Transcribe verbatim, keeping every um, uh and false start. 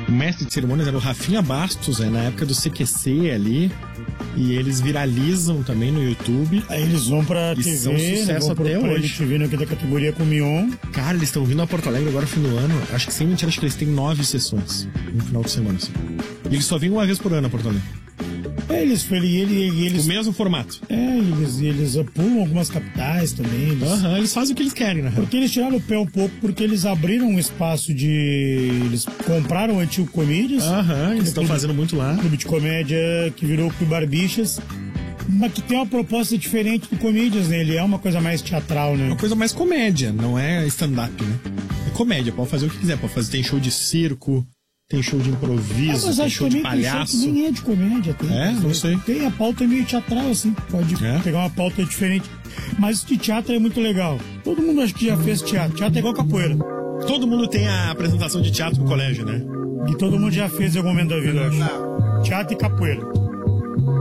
O mestre de cerimônias era o Rafinha Bastos, é, na época do C Q C ali. E eles viralizam também no YouTube. Aí eles vão pra e T V, são sucesso né, até hoje. T V aqui da categoria com o Mion. Cara, eles estão vindo a Porto Alegre agora no fim do ano. Acho que sem mentira, acho que eles têm nove sessões no final de semana. Assim. E eles só vêm uma vez por ano a Porto Alegre. É, eles, ele, ele, eles... O mesmo formato. É, eles, eles pulam algumas capitais também. Eles... Uhum, eles fazem o que eles querem, né? Porque eles tiraram o pé um pouco, porque eles abriram um espaço de... Eles compraram o antigo Comídias. Aham, uhum, eles estão fazendo muito lá. Clube de comédia que virou o Clube Barbixas. Mas que tem uma proposta diferente do Comídias, né? Ele é uma coisa mais teatral, né? Uma coisa mais comédia, não é stand-up, né? É comédia, pode fazer o que quiser. Pode fazer, tem show de circo... Tem show de improviso, ah, tem show de palhaço. Tem show que nem é de comédia. Tem, é? Não sei. Tem a pauta meio teatral, assim. Pode é? pegar uma pauta diferente. Mas de teatro é muito legal. Todo mundo acha que já fez teatro. Teatro é igual capoeira. Todo mundo tem a apresentação de teatro no colégio, né? E todo mundo já fez em algum momento da vida, eu acho. Teatro e capoeira.